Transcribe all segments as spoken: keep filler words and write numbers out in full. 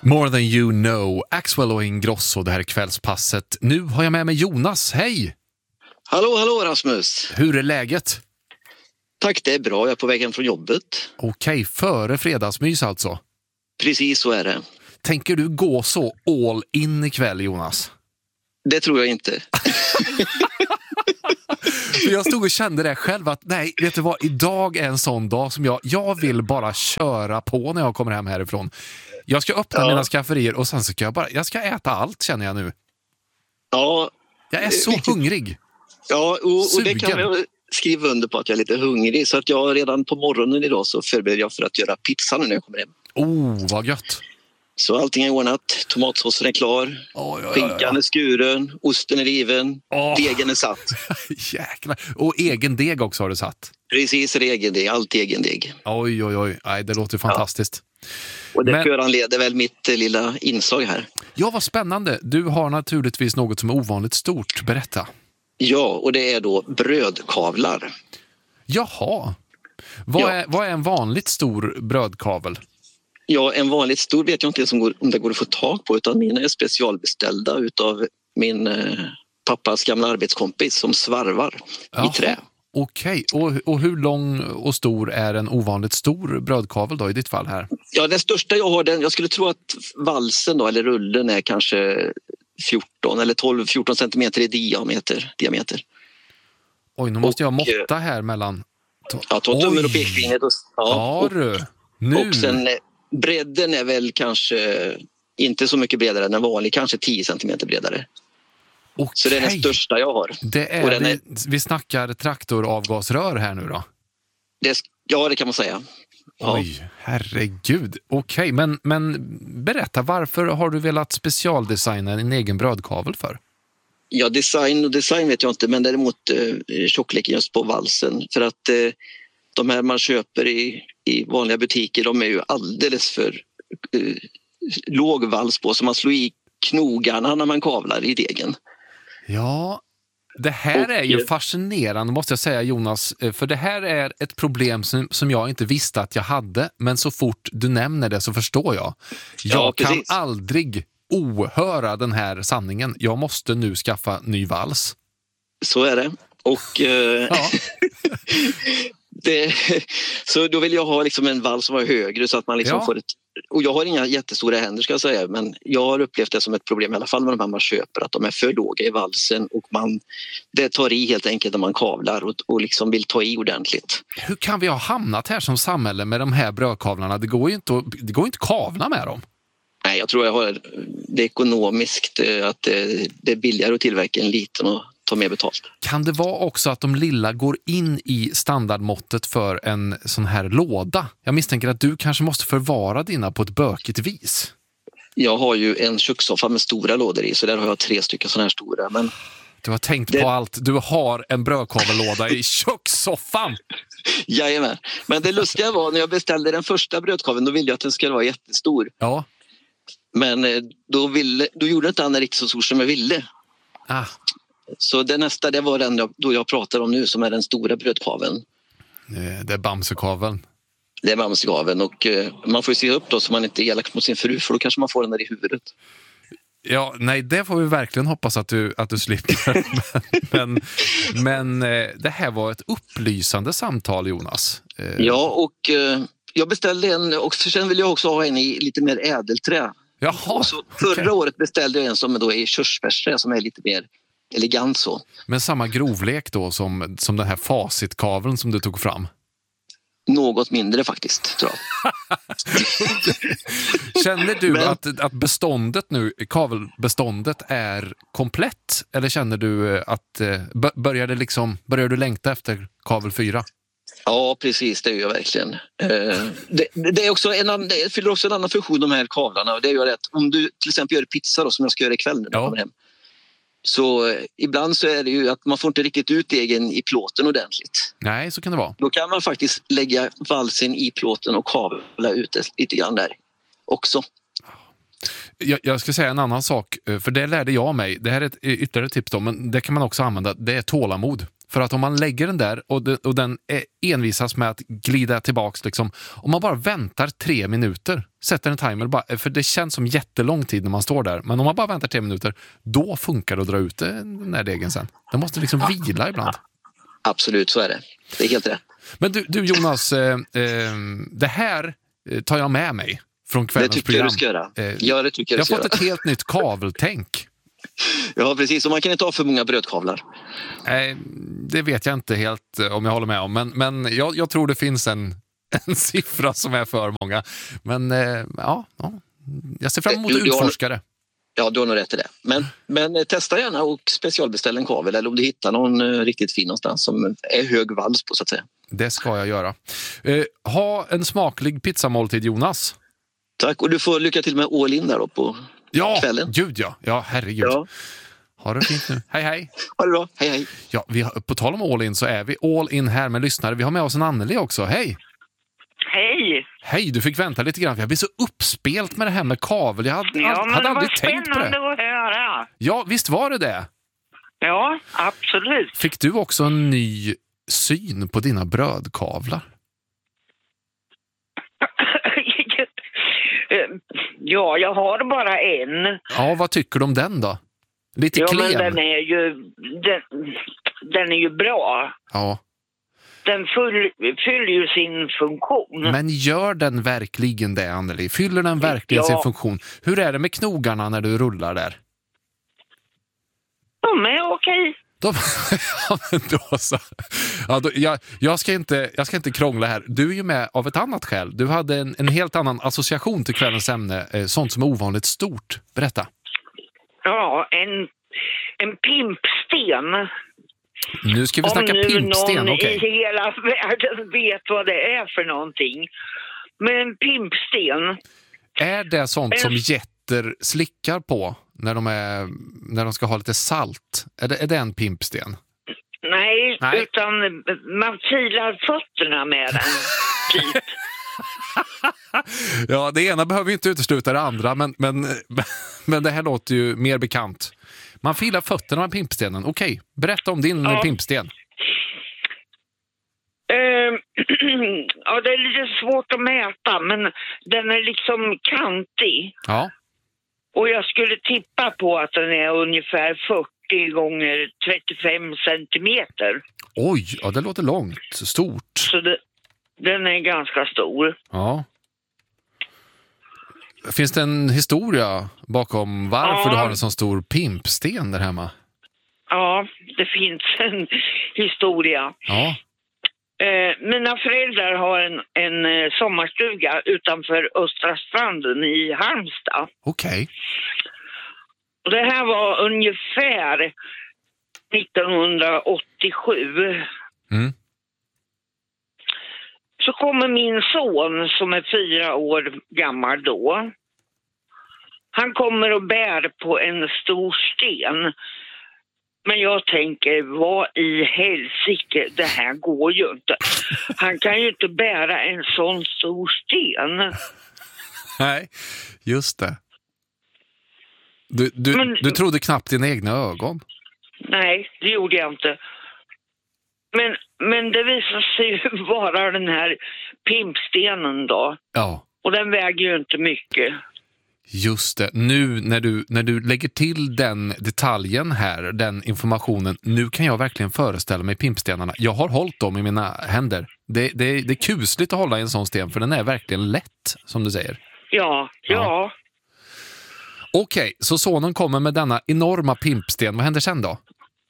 More than you know, Axwell och Ingrosso, det här är kvällspasset. Nu har jag med mig Jonas, hej! Hallå, hallå Rasmus. Hur är läget? Tack, det är bra, jag är på vägen från jobbet. Okej, före fredagsmys alltså. Precis så är det. Tänker du gå så all in ikväll, Jonas? Det tror jag inte. För jag stod och kände det själv att nej, vet du vad, idag är en sån dag som jag, jag vill bara köra på när jag kommer hem härifrån. Jag ska öppna ja. mina skafferier och sen ska jag bara, jag ska äta allt känner jag nu. Ja. Jag är så vilket... hungrig. Ja, och, och det kan jag skriva under på att jag är lite hungrig. Så att jag redan på morgonen idag så förbereder jag för att göra pizza nu när jag kommer hem. Oh, vad gött. Så allting är ordnat, tomatsåsen är klar, oh, ja, ja, ja. skinkan är skuren, osten är riven, oh. degen är satt. Jäklar. Och egen deg också har du satt? Precis, egen deg, allt egen deg. Oj, oj, oj. Nej, det låter fantastiskt. Ja. Och det Men... föranleder väl mitt eh, lilla inslag här. Ja, vad spännande. Du har naturligtvis något som är ovanligt stort. Berätta. Ja, och det är då brödkavlar. Jaha. Vad, ja. är, vad är en vanligt stor brödkavel? Ja, en vanligt stor vet jag inte ens om, går, om det går att få tag på, utan mina är specialbeställda utav min eh, pappas gamla arbetskompis som svarvar Jaha. i trä. Okej, och, och hur lång och stor är en ovanligt stor brödkavel då i ditt fall här? Ja, den största jag har, den, jag skulle tro att valsen då, eller rullen är kanske fjorton eller tolv fjorton centimeter i diameter. diameter. Oj, nu måste och, jag måtta här mellan... Ja, ta tummen och pekfingret. Och, ja, och, du. Nu. Och sen bredden är väl kanske inte så mycket bredare än en vanlig, kanske tio centimeter bredare. Okej. Så det är den största jag har. Det är, och den vi, är vi snackar traktoravgasrör här nu då? Det, ja, det kan man säga. Ja. Oj, herregud. Okej, men, men berätta, varför har du velat specialdesigna en egen brödkavel för? Ja, design och design vet jag inte, men däremot eh, tjockleken just på valsen. För att eh, de här man köper i, i vanliga butiker, de är ju alldeles för eh, låg vals på, så man slår i knogarna när man kavlar i degen. Ja, det här och, är ju fascinerande måste jag säga, Jonas, för det här är ett problem som, som jag inte visste att jag hade, men så fort du nämner det så förstår jag. Jag ja, kan aldrig ohöra den här sanningen. Jag måste nu skaffa ny vals. Så är det. Och eh, ja. det, så då vill jag ha liksom en vals som är högre så att man liksom ja. får ett. Och jag har inga jättestora händer ska jag säga, men jag har upplevt det som ett problem i alla fall med de här man köper, att de är för låga i valsen och man, det tar i helt enkelt när man kavlar och, och liksom vill ta i ordentligt. Hur kan vi ha hamnat här som samhälle med de här brödkavlarna? Det går ju inte att, det går inte att kavla med dem. Nej, jag tror jag har det ekonomiskt att det, det är billigare att tillverka en liten och ta mer betalt. Kan det vara också att de lilla går in i standardmåttet för en sån här låda? Jag misstänker att du kanske måste förvara dina på ett bökigt vis. Jag har ju en kökssoffa med stora lådor i, så där har jag tre stycken såna här stora. Men du har tänkt det... på allt. Du har en brödkavellåda i kökssoffan. Jajamän. Men det lustiga var när jag beställde den första brödkaveln, då ville jag att den skulle vara jättestor. Ja. Men då, ville, då gjorde inte han riktigt så stor som jag ville. Ah. Så det nästa, det var den då jag pratar om nu, som är den stora brödkaveln. Det är bamsekaveln. Det är bamsekaveln, och man får ju se upp då så man inte är elak mot sin fru, för då kanske man får den där i huvudet. Ja, nej, det får vi verkligen hoppas att du, att du slipper. men, men det här var ett upplysande samtal, Jonas. Ja, och jag beställde en, och sen vill jag också ha en i lite mer ädelträ. Jaha, så förra okay. året beställde jag en som då är i körsbärsträ, som är lite mer elegant så. Men samma grovlek då som, som den här facitkaveln som du tog fram? Något mindre faktiskt, tror jag. Känner du Men... att, att beståndet nu, kavelbeståndet är komplett? Eller känner du att börjar, det liksom, börjar du längta efter kavel fyra? Ja, precis, det gör jag verkligen. Det, det, är också en, det fyller också en annan funktion, de här kavlarna. Och det gör att om du till exempel gör pizza då, som jag ska göra ikväll när jag ja. kommer hem. Så eh, ibland så är det ju att man får inte riktigt ut egen i plåten ordentligt. Nej, så kan det vara. Då kan man faktiskt lägga valsen i plåten och kavla ut lite grann där också. Jag, jag ska säga en annan sak, för det lärde jag mig. Det här är ett ytterligare tips då, men det kan man också använda. Det är tålamod. För att om man lägger den där och, de, och den är envisas med att glida tillbaks liksom, om man bara väntar tre minuter, sätter en timer bara, för det känns som jättelång tid när man står där, men om man bara väntar tre minuter, då funkar det att dra ut den där degen sen. Den måste liksom vila ibland. Absolut, så är det. Det är helt rätt. Men du, du Jonas, eh, eh, det här tar jag med mig från kvällens det program. Det tycker jag du ska göra. Eh, ja, det tycker jag jag du ska har fått göra. ett helt nytt kaveltänk. Ja, precis. Och man kan inte ha för många brödkavlar. Nej, det vet jag inte helt om jag håller med om. Men, men jag, jag tror det finns en, en siffra som är för många. Men eh, ja, ja, jag ser fram emot att utforska det. Ja, du har nog rätt i det. Men, men testa gärna och specialbeställa en kavel. Eller om du hittar någon eh, riktigt fin någonstans som är hög vals på, så att säga. Det ska jag göra. Eh, ha en smaklig pizzamåltid, Jonas. Tack, och du får lycka till med all in där då på ja, kvällen. Gud ja, ja herregud. Ja. Ha det fint nu. Hej hej. Ha det bra, hej hej. Ja, vi har, på tal om all in så är vi all in här med lyssnare. Vi har med oss en Anneli också, hej. Hej. Hej, du fick vänta lite grann för jag blir så uppspelt med det här med kavel. Jag hade, ja, men hade aldrig tänkt på det. Det var spännande att höra. Ja, visst var det det? Ja, absolut. Fick du också en ny syn på dina brödkavlar? Ja, jag har bara en. Ja, vad tycker du om den då? Lite ja, klen. Men den är ju den, den är ju bra. Ja. Den fyller ju sin funktion. Men gör den verkligen det, Anneli? Fyller den verkligen ja. sin funktion? Hur är det med knogarna när du rullar där? De är okej. De, ja, men då så. Ja, då, jag, jag, ska inte, jag ska inte krångla här. Du är ju med av ett annat skäl. Du hade en, en helt annan association till kvällens ämne. Eh, sånt som är ovanligt stort. Berätta. Ja, en, en pimpsten. Nu ska vi snacka pimpsten. Om någon okay. i hela världen vet vad det är för någonting. Men pimpsten. Är det sånt som getter slickar på när de, är, när de ska ha lite salt? Är det, är det en pimpsten? Nej, Nej. utan man filar fötterna med den. Typ. Ja, det ena behöver ju inte utesluta det andra, men, men, men det här låter ju mer bekant. Man filar fötterna med pimpstenen. Okej, berätta om din ja. pimpsten. Uh, ja, det är lite svårt att mäta, men den är liksom kantig. Ja. Och jag skulle tippa på att den är ungefär fyrtio gånger trettiofem centimeter. Oj, ja det låter långt. Stort. Så det, den är ganska stor. Ja. Finns det en historia bakom varför ja. du har en sån stor pimpsten där hemma? Ja, det finns en historia. Ja. Eh, mina föräldrar har en, en eh, sommarstuga utanför Östra stranden i Halmstad. Okej. Okay. Och det här var ungefär nittonhundraåttiosju. Mm. Så kommer min son som är fyra år gammal då. Han kommer och bär på en stor sten. Men jag tänker, vad i helsike, det här går ju inte. Han kan ju inte bära en sån stor sten. Nej, just det. Du, du, Men, du trodde knappt dina egna ögon. Nej, det gjorde jag inte. Men, men det visar sig ju vara den här pimpstenen då. Ja. Och den väger ju inte mycket. Just det. Nu när du, när du lägger till den detaljen här, den informationen, nu kan jag verkligen föreställa mig pimpstenarna. Jag har hållit dem i mina händer. Det, det, det är kusligt att hålla i en sån sten för den är verkligen lätt, som du säger. Ja, ja. ja. Okej, okay, så sonen kommer med denna enorma pimpsten. Vad händer sen då?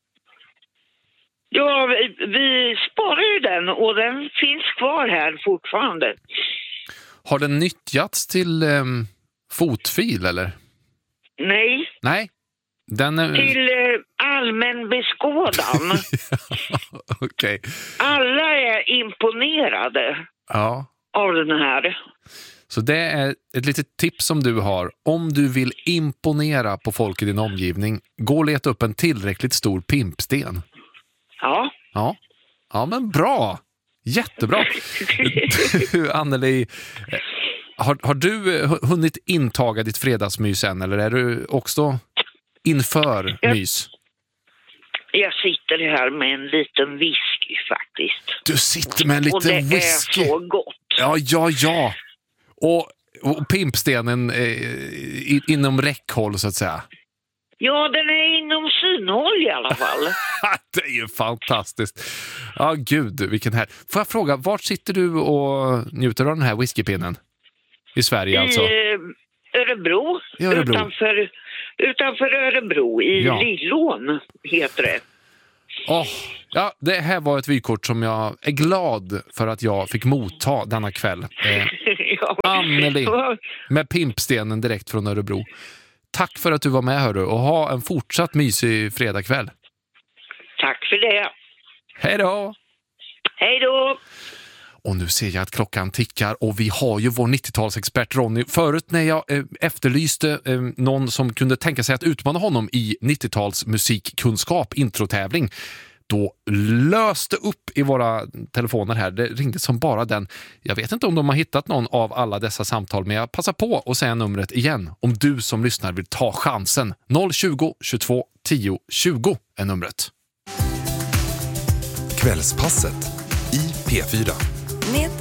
Ja, vi, vi sparar ju den och den finns kvar här fortfarande. Har den nyttjats till eh, fotfil eller? Nej. Nej. Den är... Till eh, allmän beskådan. Okej. Okay. Alla är imponerade ja. av den här. Så det är ett litet tips som du har. Om du vill imponera på folk i din omgivning, gå och leta upp en tillräckligt stor pimpsten. Ja. Ja, ja men bra. Jättebra. Du, Anneli, har, har du hunnit intaga ditt fredagsmys än, eller är du också inför jag, mys? Jag sitter här med en liten whisky faktiskt. Du sitter med en liten whisky. Och det whisky. är så gott. Ja, ja, ja. Och, och pimpstenen eh, inom räckhåll så att säga. Ja, den är inom synhåll i alla fall. Det är ju fantastiskt. Ja, gud, vilken här. Får jag fråga, vart sitter du och njuter av den här whiskypinnen? I Sverige alltså? I eh, Örebro. I Örebro. Utanför, utanför Örebro. I Ja. Lillån heter det. Oh, ja, det här var ett vykort som jag är glad för att jag fick motta denna kväll. Eh, Ja. Anneli med pimpstenen direkt från Örebro. Tack för att du var med, hörru, och ha en fortsatt mysig fredagkväll. Tack för det. Hej då! Hej då! Och nu ser jag att klockan tickar och vi har ju vår nittiotalsexpert Ronny. Förut när jag eh, efterlyste eh, någon som kunde tänka sig att utmana honom i nittio-tals musikkunskap introtävling, då löste upp i våra telefoner här. Det ringde som bara den. Jag vet inte om de har hittat någon av alla dessa samtal, men jag passar på att säga numret igen. Om du som lyssnar vill ta chansen. noll tjugo, tjugotvå, tio, tjugo är numret. Kvällspasset i P fyra. Med